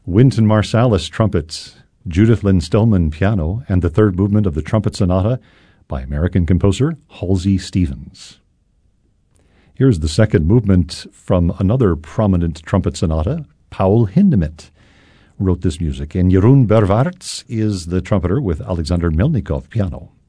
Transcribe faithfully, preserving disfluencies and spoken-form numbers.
Wynton Marsalis, trumpet, Judith Lynn Stillman, piano, and the third movement of the Trumpet Sonata by American composer Halsey Stevens. Here's the second movement from another prominent trumpet sonata, Paul Hindemith wrote this music, and Jeroen Berwaerts is the trumpeter with Alexander Melnikov, piano.